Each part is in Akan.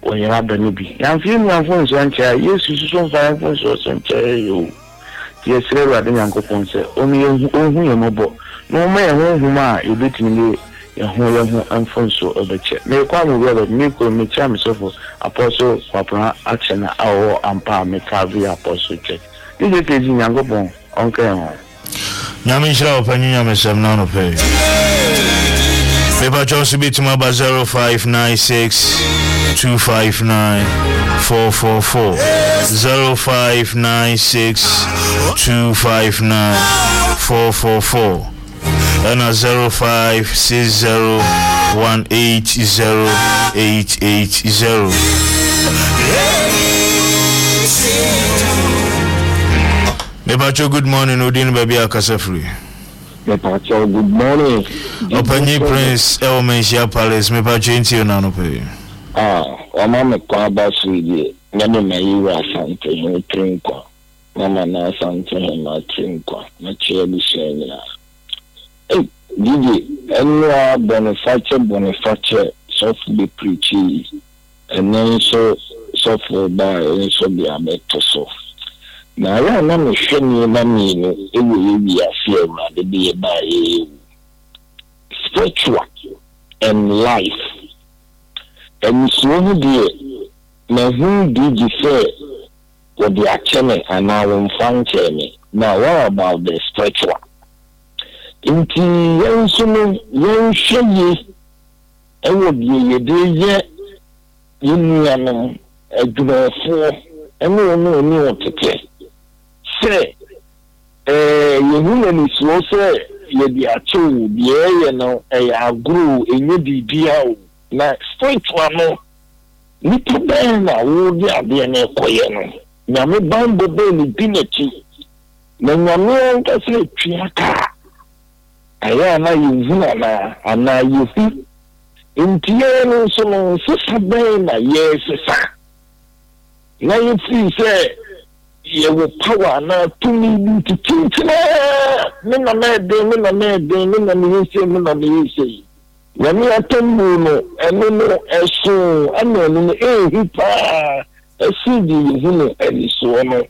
when you have the nubi. I'm feeling my phones one chair. Yes, you should find phones or some chair. You, yes, sir, I didn't uncle phone say, only your mobile. No man, whom you beat me, your home and phone so of the chair. May come with me, could me charm myself for Apostle, Papa, Action, our Ampa, me carry Apostle check. This is in Yango Bon, Uncle. Nyamisha opinion myself now pay. Paper Jones be to my 0596 259 444 0596 259 444 and a 0560 180 880. Mepacho, good morning, Odin Baby Akasafri. Mepacho, good morning. Open Prince Elmensia Palace, Mepacho into your nanope. Mama Kwabasri, Nana Mayura Sante, Trinqua. Mama Na Sante, my Trinqua, my chair be saying, hey, Gigi, and Boniface, softly preachy, and then so softly by, and so be a better soft. Now, I am not sure you mean it will be a fear of the be by spiritual and life. And so, dear, now who did you say what the action and now in function? Now, what about the spiritual? Into young son, young shaggy, and what you do yet, you know, a good for, and no, what to tell. Say, you woman is so say, you be a two, you know, a grew in your DBO. Now, straight one, little banner, would be a DNA. Now, me bambo belly dignity. Now, no can say, Chiaka. I am a Yuzana, and now you feel. In Tiano, so, Sister Bana, yes, sir. Now you see, say, you will power now to me to teach me. Mina made, when you attend Muno, and no, as so, and no, he pa, a CD, and so on.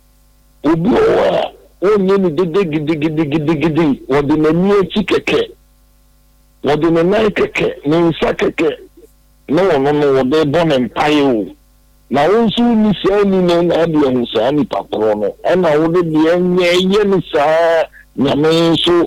Ubo, only diggy, what the near chicken, what the night, no sack, no, what they born and pile. Now, also, Miss Elmina and the Sani Patrono, and I would be a Yenisa, Yameso,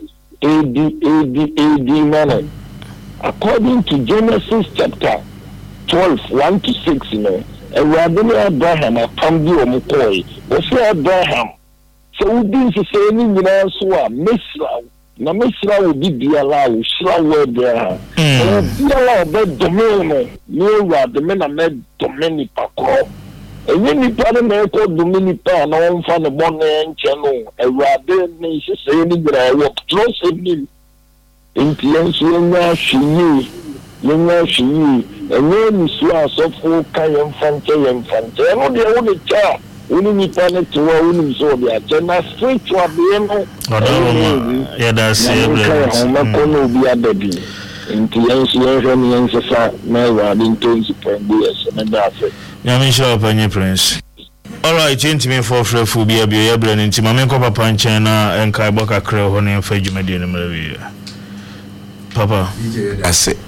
AD manner. According to Genesis chapter 12, 1 to 6, you know, and Rabbi Abraham, a Pambi Mukoi, was Abraham. So, we didn't say anything else, Misra. Now, Misra will be allowed, Shraw Abraham. Be allowed that domain, near the men are made dominic Paco. And when you put a man called Dominic Pan, no one found a bonnet and channel, and Rabbi Nation saying that I walk close to him. Influence younger she, and when you saw so full Kayan Fante and Fante, I know the only child. We need to to our women so they are just straight to a BMO. Yeah, that's it. I'm not going to be a baby. Influence younger and Sasa, my wedding tones upon this, and that's it. Yamisha Panya Prince. All right, gentlemen, for Phobia, be able to Mamako Papa and China and Kaiboka Crow on and Fage Medina. Papa, that's it.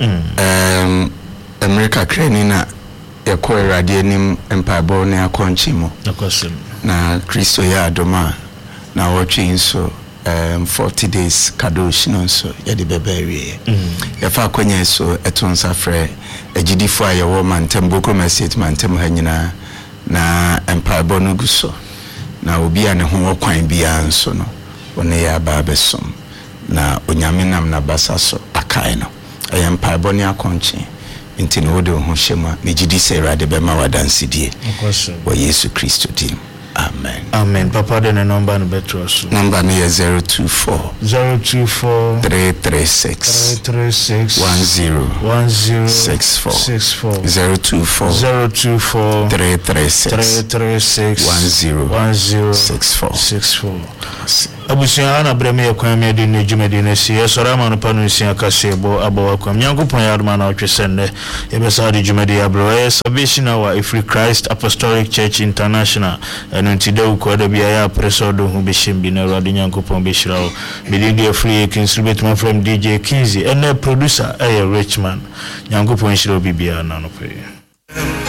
America Cranina. Yako radianim empire ne akonchimo na Kristo ya adoma na watching so 40 days kadosh no so ya de bebewe ya fa kwenye so etonsa frɛ agidifo aye wo mantem boko message mantem hanyina na empire no guso na obi a ne ho kwan bia nso no one ya ba besom na onyamenam na basaso akai no empire ne akonchi Inti no de ho shema ne gidi se rade be ma wadansidie wa Yesu Kristo dim. Amen. Amen. Papa de number no betro so. Number no 024 336 1064 024 336 1064 abusia ana breme yakwan me de nejumedi na si esora ma no panu sia kasebo abawa kwam nyankopon ya adoma na otwesende yebesa de jumedi abro Salvation Hour Free Christ Apostolic Church International eno ntide uko da bia ya presodo hu beshimbi na rade nyankopon beshirawo bididi free kinslibet ma from DJ Kinsey ene producer Richman nyankopon shiro bibia na no pe